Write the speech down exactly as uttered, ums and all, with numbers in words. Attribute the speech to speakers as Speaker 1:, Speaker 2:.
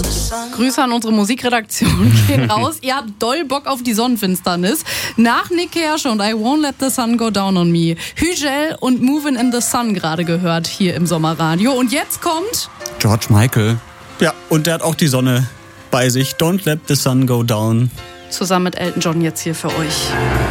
Speaker 1: Grüße an unsere Musikredaktion gehen raus. Ihr habt doll Bock auf die Sonnenfinsternis. Nach Nick Kershaw und I Won't Let the Sun Go Down on Me. Hügel und Movin' in the Sun gerade gehört hier im Sommerradio. Und jetzt kommt
Speaker 2: George Michael. Ja, und der hat auch die Sonne bei sich. Don't Let the Sun Go Down.
Speaker 1: Zusammen mit Elton John jetzt hier für euch.